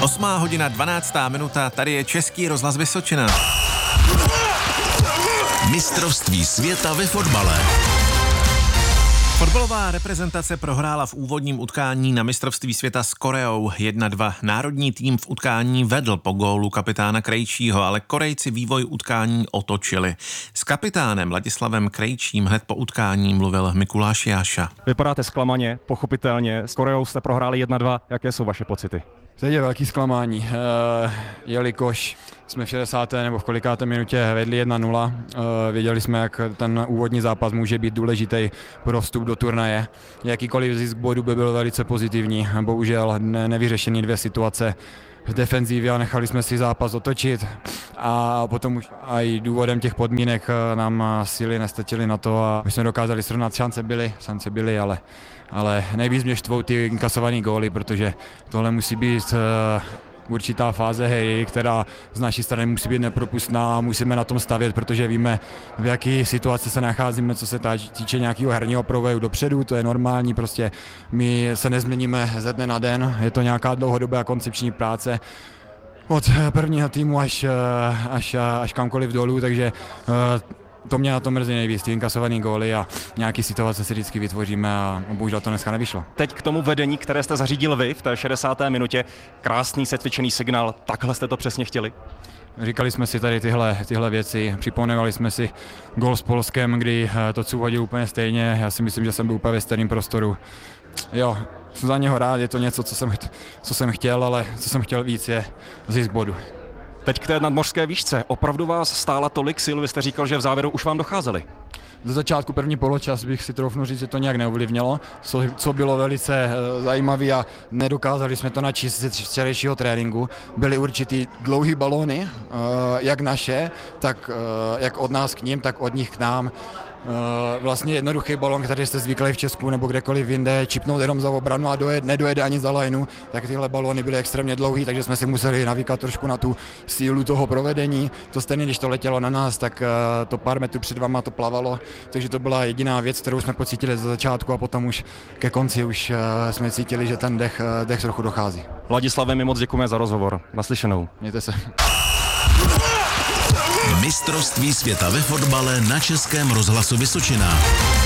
8:12, tady je Český rozhlas Vysočina. Mistrovství světa ve fotbale. Fotbalová reprezentace prohrála v úvodním utkání na mistrovství světa s Koreou 1-2. Národní tým v utkání vedl po gólu kapitána Krejčího, ale Korejci vývoj utkání otočili. S kapitánem Ladislavem Krejčím hned po utkání mluvil Mikuláš Jáša. Vypadáte zklamaně, pochopitelně. S Koreou jste prohráli 1-2. Jaké jsou vaše pocity? Teď je velký zklamání, jelikož jsme v 60. nebo v kolikáté minutě vedli 1-0. Věděli jsme, jak ten úvodní zápas může být důležitý pro vstup do turnaje. Jakýkoliv zisk bodu by byl velice pozitivní. Bohužel nevyřešený 2 situace v defenzivě a nechali jsme si zápas otočit. A potom už i důvodem těch podmínek nám síly nestačily na to a my jsme dokázali srovnat, šance byly, ale nejvíc mě štvou ty inkasované góly, protože tohle musí být určitá fáze hry, která z naší strany musí být nepropustná a musíme na tom stavět, protože víme, v jaké situaci se nacházíme, co se týče nějakého herního provoju dopředu, to je normální, prostě my se nezměníme ze dne na den, je to nějaká dlouhodobá koncepční práce od prvního týmu až kamkoliv dolů, takže to mě na to mrzí nejvíc, ty inkasované góly a nějaký situace si vždycky vytvoříme a bohužel to dneska nevyšlo. Teď k tomu vedení, které jste zařídil vy v té 60. minutě, krásný setvičený signál, takhle jste to přesně chtěli? Říkali jsme si tady tyhle věci, připomínali jsme si gól s Polskem, kdy to hodil úplně stejně, já si myslím, že jsem byl úplně ve stejném prostoru. Jo, jsem za něho rád, je to něco, co jsem chtěl, ale co jsem chtěl víc je zisk bodu. Teď k té nadmořské výšce. Opravdu vás stála tolik sil, vy jste říkal, že v závěru už vám docházeli. Do začátku první poločas bych si troufnu říct, že to nějak neovlivnilo, co bylo velice zajímavé a nedokázali jsme to načíst z včerejšího tréninku. Byly určitý dlouhý balóny, jak naše, tak jak od nás k ním, tak od nich k nám. Vlastně jednoduchý balon, který jste zvyklí v Česku nebo kdekoliv jinde, čipnout jenom za obranu a nedojede ani za lajnu, tak tyhle balóny byly extrémně dlouhý, takže jsme si museli navíkat trošku na tu sílu toho provedení. To stejně, když to letělo na nás, tak to pár metrů před váma to plavalo, takže to byla jediná věc, kterou jsme pocítili ze začátku a potom už ke konci už jsme cítili, že ten dech trochu dochází. Ladislave, my moc děkujeme za rozhovor. Naslyšenou. Mějte se. Mistrovství světa ve fotbale na Českém rozhlasu Vysočina.